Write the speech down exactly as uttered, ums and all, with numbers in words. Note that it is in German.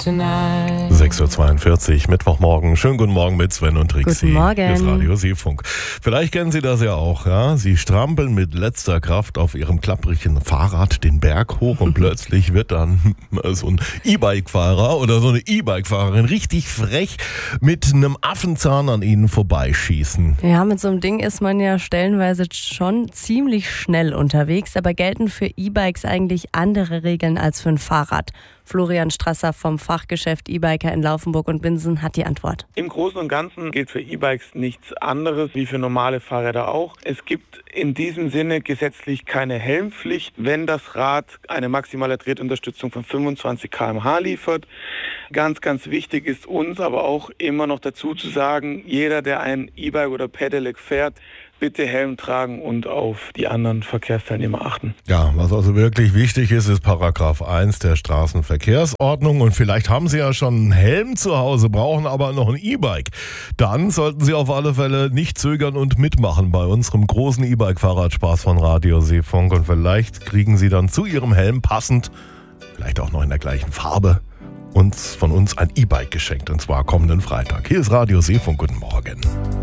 tonight. sechs Uhr zweiundvierzig, Mittwochmorgen. Schönen guten Morgen mit Sven und Trixie. Guten Morgen. Hier ist Radio Seefunk. Vielleicht kennen Sie das ja auch, ja? Sie strampeln mit letzter Kraft auf Ihrem klapprigen Fahrrad den Berg hoch und plötzlich wird dann so ein E-Bike-Fahrer oder so eine E-Bike-Fahrerin richtig frech mit einem Affenzahn an Ihnen vorbeischießen. Ja, mit so einem Ding ist man ja stellenweise schon ziemlich schnell unterwegs, aber gelten für E-Bikes eigentlich andere Regeln als für ein Fahrrad? Florian Strasser vom Fachgeschäft E-Biker in Laufenburg und Binsen hat die Antwort. Im Großen und Ganzen gilt für E-Bikes nichts anderes wie für normale Fahrräder auch. Es gibt in diesem Sinne gesetzlich keine Helmpflicht, wenn das Rad eine maximale Tretunterstützung von fünfundzwanzig Kilometer pro Stunde liefert. Ganz, ganz wichtig ist uns aber auch immer noch dazu zu sagen, jeder, der ein E-Bike oder Pedelec fährt, bitte Helm tragen und auf die anderen Verkehrsteilnehmer achten. Ja, was also wirklich wichtig ist, ist Paragraph eins der Straßenverkehrsordnung. Und vielleicht haben Sie ja schon einen Helm zu Hause, brauchen aber noch ein E-Bike. Dann sollten Sie auf alle Fälle nicht zögern und mitmachen bei unserem großen E-Bike-Fahrradspaß von Radio Seefunk. Und vielleicht kriegen Sie dann zu Ihrem Helm passend, vielleicht auch noch in der gleichen Farbe, uns von uns ein E-Bike geschenkt. Und zwar kommenden Freitag. Hier ist Radio Seefunk. Guten Morgen.